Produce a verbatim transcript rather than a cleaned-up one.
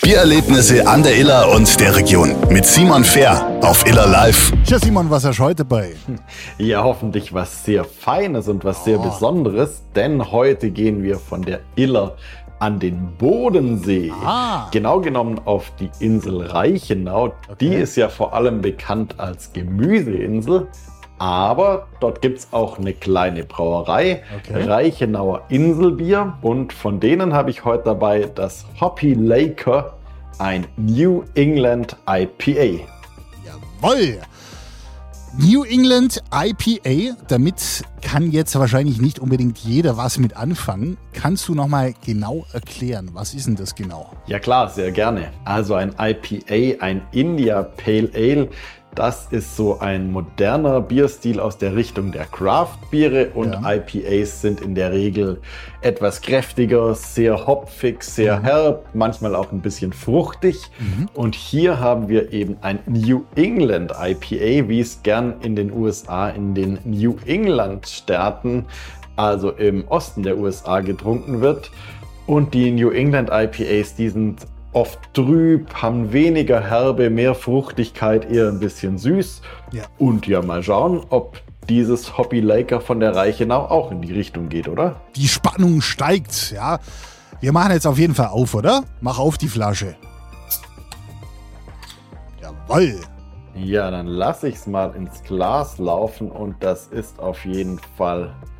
Biererlebnisse an der Iller und der Region mit Simon Fehr auf Iller Live. Tja, Simon, was hast du heute bei? Ja, hoffentlich was sehr Feines und was sehr Oh. Besonderes, denn heute gehen wir von der Iller an den Bodensee. Ah. Genau genommen auf die Insel Reichenau. Die Okay. ist ja vor allem bekannt als Gemüseinsel. Aber dort gibt es auch eine kleine Brauerei, Okay. Reichenauer Inselbier. Und von denen habe ich heute dabei das Hoppy Laker, ein New England I P A. Jawoll! New England I P A, damit kann jetzt wahrscheinlich nicht unbedingt jeder was mit anfangen. Kannst du nochmal genau erklären, was ist denn das genau? Ja klar, sehr gerne. Also ein I P A, ein India Pale Ale, das ist so ein moderner Bierstil aus der Richtung der Craft-Biere und Ja. I P As sind in der Regel etwas kräftiger, sehr hopfig, sehr herb, manchmal auch ein bisschen fruchtig. Und hier haben wir eben ein New England I P A, wie es gern in den U S A, in den New England-Staaten, also im Osten der U S A getrunken wird. Und die New England I P As, die sind oft trüb, haben weniger Herbe, mehr Fruchtigkeit, eher ein bisschen süß. Ja. Und ja, mal schauen, ob dieses Hoppy Laker von der Reichenau auch in die Richtung geht, oder? Die Spannung steigt, ja. Wir machen jetzt auf jeden Fall auf, oder? Mach auf die Flasche. Jawoll! Ja, dann lasse ich es mal ins Glas laufen und das ist auf jeden Fall